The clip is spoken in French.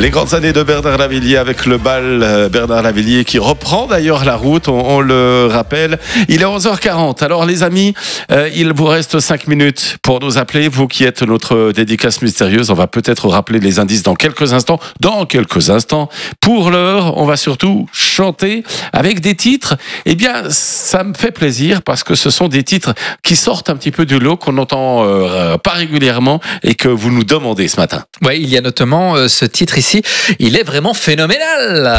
Les grandes années de Bernard Lavilliers avec le bal Bernard Lavilliers qui reprend d'ailleurs la route, on le rappelle. Il est 11h40. Alors les amis, il vous reste 5 minutes pour nous appeler. Vous qui êtes notre dédicace mystérieuse, on va peut-être rappeler les indices dans quelques instants. Pour l'heure, on va surtout chanter avec des titres. Eh bien, ça me fait plaisir parce que ce sont des titres qui sortent un petit peu du lot, qu'on n'entend pas régulièrement et que vous nous demandez ce matin. Ouais, il y a notamment ce titre ici. Il est vraiment phénoménal.